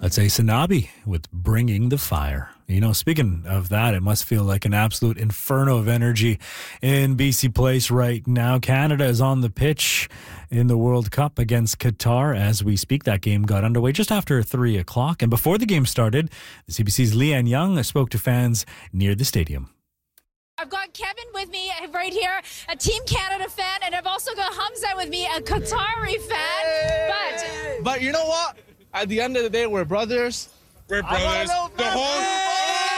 That's Asanabi with Bringing the Fire. You know, speaking of that, it must feel like an absolute inferno of energy in BC Place right now. Canada is on the pitch in the World Cup against Qatar as we speak. That game got underway just after 3 o'clock. And before the game started, the CBC's Leanne Young spoke to fans near the stadium. I've got Kevin with me right here, a Team Canada fan, and I've also got Hamza with me, a Qatari fan. But you know what? At the end of the day, we're brothers. We're brothers. The whole...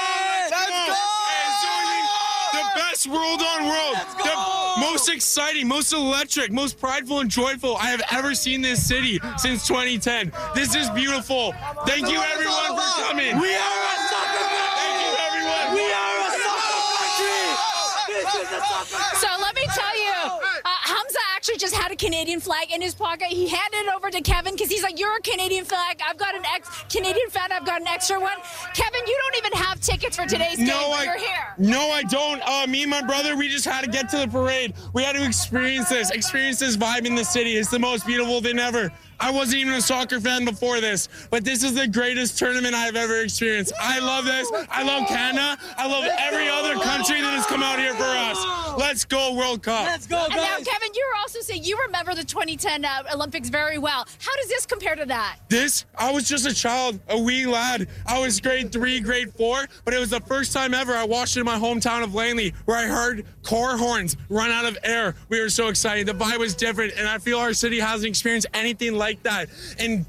The best world on world. The most exciting, most electric, most prideful and joyful I have ever seen this city since 2010. This is beautiful. Thank you, everyone, for coming. We are a soccer country. Thank you, everyone. We are a soccer country. This is a soccer country. So let me tell you, Hamza actually just had a Canadian flag in his pocket. He handed it over to Kevin because he's like, you're a Canadian flag. I've got an Canadian fan. I've got an extra one. Kevin, you don't even have tickets for today's game, but you're here. No, I don't. Me and my brother, we just had to get to the parade. We had to experience this vibe in the city. It's the most beautiful thing ever. I wasn't even a soccer fan before this, but this is the greatest tournament I've ever experienced. I love this. I love Canada. I love every other country that has come out here for us. Let's go, World Cup. Let's go, guys. And now, Kevin, you were also saying you remember the 2010 Olympics very well. How does this compare to that? I was just a child, a wee lad. I was grade 3, grade 4, but it was the first time ever I watched it in my hometown of Langley where I heard car horns run out of air. We were so excited. The vibe was different, and I feel our city hasn't experienced anything like that in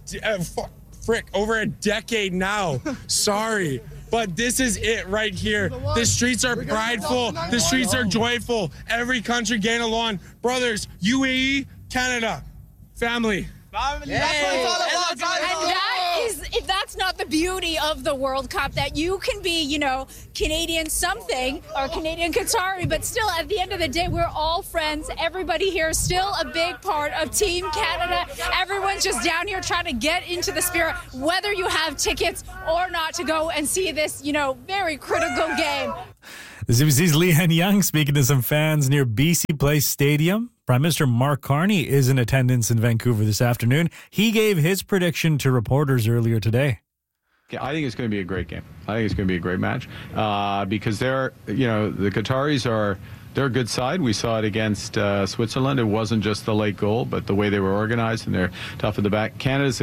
over a decade now. Sorry. But this is it right here. The streets are prideful. The streets are joyful. Every country getting along. Brothers, UAE, Canada, family. That's what it's all about, guys. If that's not the beauty of the World Cup, that you can be, you know, Canadian something or Canadian Qatari, but still at the end of the day, we're all friends. Everybody here is still a big part of Team Canada. Everyone's just down here trying to get into the spirit, whether you have tickets or not, to go and see this, you know, very critical game. The CBC's Leanne Young speaking to some fans near BC Place Stadium. Prime Minister Mark Carney is in attendance in Vancouver this afternoon. He gave his prediction to reporters earlier today. Yeah, I think it's going to be a great game. I think it's going to be a great match because the Qataris they're a good side. We saw it against Switzerland. It wasn't just the late goal, but the way they were organized and they're tough at the back. Canada's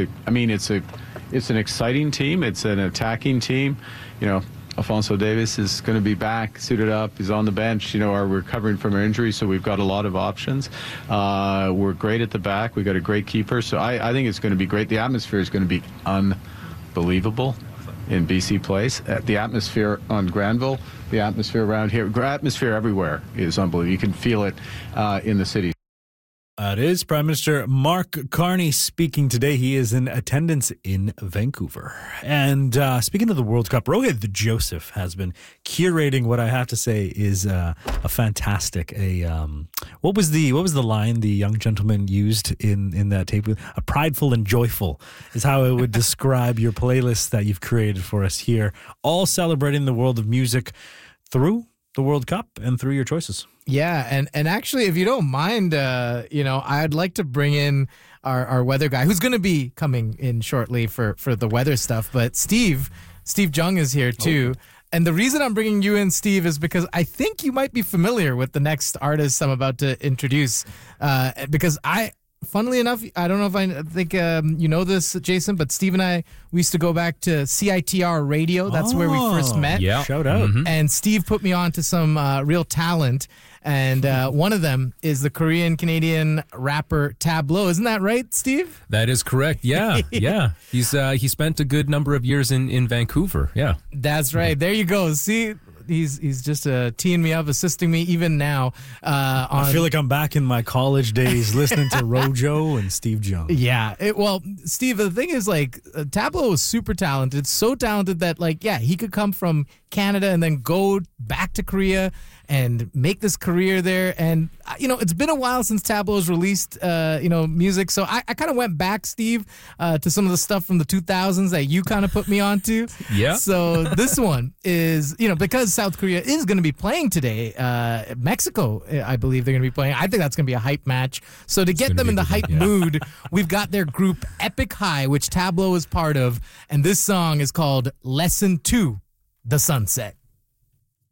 it's an exciting team. It's an attacking team. You know, Alphonso Davies is going to be back, suited up. He's on the bench. You know, we're recovering from our injury, so we've got a lot of options. We're great at the back. We've got a great keeper. So I think it's going to be great. The atmosphere is going to be unbelievable in BC Place. The atmosphere on Granville, the atmosphere around here, atmosphere everywhere is unbelievable. You can feel it in the city. That is Prime Minister Mark Carney speaking today. He is in attendance in Vancouver. And speaking of the World Cup, Rohit Joseph has been curating what I have to say is a fantastic. What was the line the young gentleman used in that tape? A prideful and joyful is how I would describe your playlist that you've created for us here, all celebrating the world of music through the World Cup and through your choices. Yeah, and actually, if you don't mind, I'd like to bring in our weather guy, who's going to be coming in shortly for the weather stuff. But Steve Jung is here too. And the reason I'm bringing you in, Steve, is because I think you might be familiar with the next artist I'm about to introduce. Because funnily enough, I don't know if I think you know this, Jason, but Steve and I, we used to go back to CITR Radio. That's where we first met. Yeah. Shout out. Mm-hmm. And Steve put me on to some real talent. And one of them is the Korean-Canadian rapper Tableau. Isn't that right, Steve? That is correct. Yeah, yeah. He spent a good number of years in Vancouver. Yeah. That's right. There you go. See, he's just teeing me up, assisting me even now. I feel like I'm back in my college days listening to Rojo and Steve Jung. Yeah. Steve, the thing is, Tableau is super talented. So talented that, he could come from Canada and then go back to Korea and make this career there. And, it's been a while since Tableau's released, music. So I kind of went back, Steve, to some of the stuff from the 2000s that you kind of put me onto. Yeah. So this one is, because South Korea is going to be playing today, Mexico, I believe they're going to be playing. I think that's going to be a hype match. So to get them in the hype mood, we've got their group Epic High, which Tableau is part of. And this song is called Lesson 2, The Sunset.